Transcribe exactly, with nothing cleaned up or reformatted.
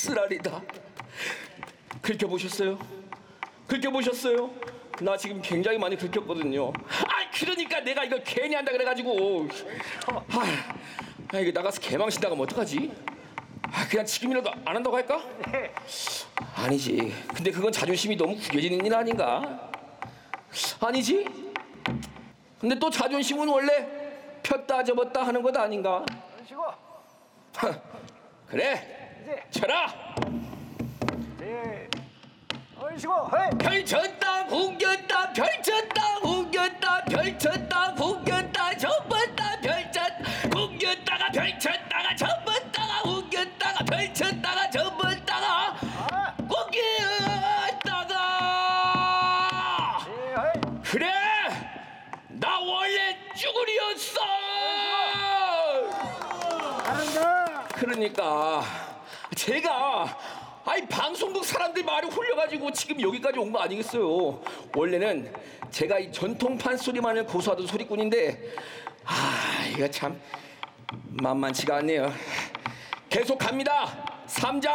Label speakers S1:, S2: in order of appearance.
S1: 쓰라리다. 긁혀보셨어요? 긁혀보셨어요? 나 지금 굉장히 많이 긁혔거든요. 아, 그러니까 내가 이걸 괜히 한다 그래가지고. 아, 아 이거 나가서 개망신 나가면 어떡하지? 아, 그냥 지금이라도 안 한다고 할까? 아니지. 근데 그건 자존심이 너무 구겨지는 일 아닌가? 아니지? 근데 또 자존심은 원래 폈다 접었다 하는 것 아닌가?
S2: 쉬고.
S1: 그래, 쳐라.
S2: 네. 얼씨고. 헤이.
S1: 펼쳤다 구겼다 펼쳤다 구겼다 펼쳤다 구겼다 접었다 펼쳤다 구겼다가 펼쳤다가 접었다가 구겼다가 펼쳤다가 접었다가
S2: 아.
S1: 구겼다가.
S2: 네. 헤이.
S1: 그래, 나 원래 쭈구리였어.
S2: 잘한다.
S1: 그러니까 제가 아이 방송국 사람들 말이 홀려가지고 지금 여기까지 온 거 아니겠어요. 원래는 제가 이 전통판 소리만을 고수하던 소리꾼인데 아 이거 참 만만치가 않네요. 계속 갑니다. 삼자